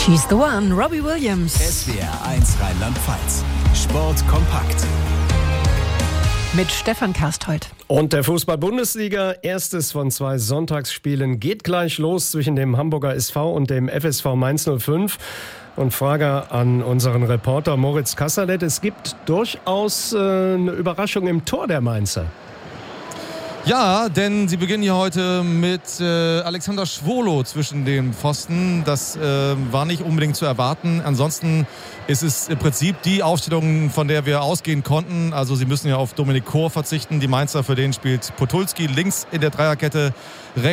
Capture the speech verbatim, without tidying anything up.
She's the one, Robbie Williams. S W R eins Rheinland-Pfalz. Sport kompakt. Mit Stefan Karsthold. Und der Fußball-Bundesliga, erstes von zwei Sonntagsspielen, geht gleich los zwischen dem Hamburger S V und dem F S V Mainz null fünf. Und Frage an unseren Reporter Moritz Kasserlet. Es gibt durchaus äh, eine Überraschung im Tor der Mainzer. Ja, denn sie beginnen hier heute mit äh, Alexander Schwolo zwischen den Pfosten. Das äh, war nicht unbedingt zu erwarten. Ansonsten ist es im Prinzip die Aufstellung, von der wir ausgehen konnten. Also sie müssen ja auf Dominik Kor verzichten. Die Mainzer, für den spielt Podolski links in der Dreierkette.